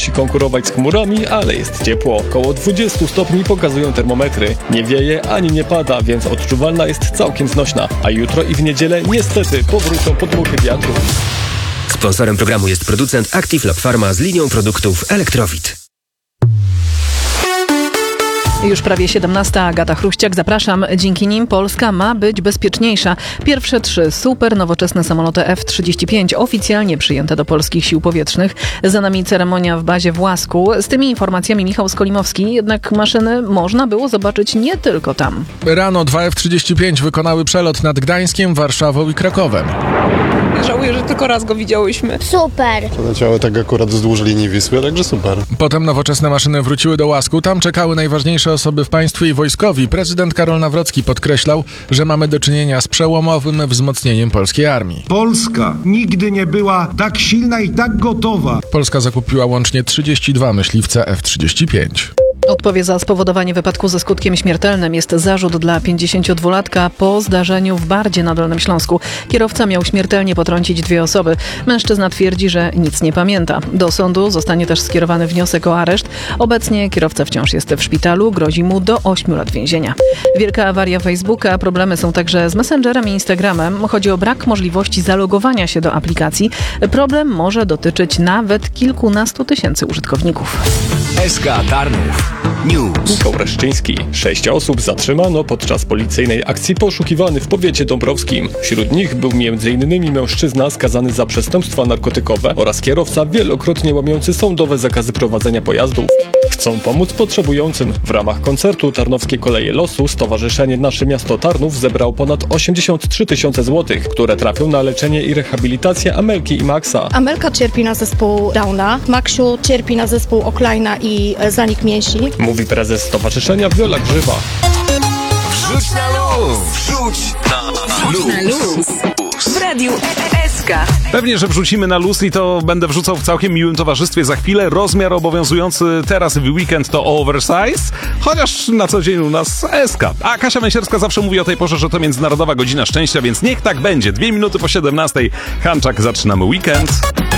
musi konkurować z chmurami, ale jest ciepło. Koło 20 stopni pokazują termometry. Nie wieje ani nie pada, więc odczuwalna jest całkiem znośna. A jutro i w niedzielę niestety powrócą podmuchy wiatru. Sponsorem programu jest producent Active Lab Pharma z linią produktów Elektrowit. Już prawie 17. Agata Chruściak, zapraszam. Dzięki nim Polska ma być bezpieczniejsza. Pierwsze 3 super nowoczesne samoloty F-35 oficjalnie przyjęte do polskich sił powietrznych. Za nami ceremonia w bazie w Łasku. Z tymi informacjami Michał Skolimowski. Jednak maszyny można było zobaczyć nie tylko tam. Rano 2 F-35 wykonały przelot nad Gdańskiem, Warszawą i Krakowem. Żałuję, że tylko raz go widziałyśmy. Super! Leciały tak akurat wzdłuż linii Wisły, także super. Potem nowoczesne maszyny wróciły do Łasku. Tam czekały najważniejsze osoby w państwie i wojskowi. Prezydent Karol Nawrocki podkreślał, że mamy do czynienia z przełomowym wzmocnieniem polskiej armii. Polska nigdy nie była tak silna i tak gotowa. Polska zakupiła łącznie 32 myśliwce F-35. Odpowie za spowodowanie wypadku ze skutkiem śmiertelnym jest zarzut dla 52-latka po zdarzeniu w Bardzie na Dolnym Śląsku. Kierowca miał śmiertelnie potrącić 2 osoby. Mężczyzna twierdzi, że nic nie pamięta. Do sądu zostanie też skierowany wniosek o areszt. Obecnie kierowca wciąż jest w szpitalu. Grozi mu do 8 lat więzienia. Wielka awaria Facebooka. Problemy są także z Messengerem i Instagramem. Chodzi o brak możliwości zalogowania się do aplikacji. Problem może dotyczyć nawet kilkunastu tysięcy użytkowników. SK Tarnów News. Michał Reszczyński. 6 osób zatrzymano podczas policyjnej akcji poszukiwanych w powiecie dąbrowskim. Wśród nich był m.in. mężczyzna skazany za przestępstwa narkotykowe oraz kierowca wielokrotnie łamiący sądowe zakazy prowadzenia pojazdów. Chcą pomóc potrzebującym. W ramach koncertu Tarnowskie Koleje Losu Stowarzyszenie Nasze Miasto Tarnów zebrał ponad 83 tysiące złotych, które trafią na leczenie i rehabilitację Amelki i Maxa. Amelka cierpi na zespół Downa, Maksiu cierpi na zespół Oklajna i zanik mięśni. Mówi prezes stowarzyszenia Wiola Grzywa. Wrzuć na luz! Wrzuć na luz! W radiu SK. Pewnie, że wrzucimy na luz i to będę wrzucał w całkiem miłym towarzystwie za chwilę. Rozmiar obowiązujący teraz w weekend to oversize, chociaż na co dzień u nas SK. A Kasia Męsierska zawsze mówi o tej porze, że to Międzynarodowa Godzina Szczęścia, więc niech tak będzie. 2 minuty po 17. Hanczak, zaczynamy weekend.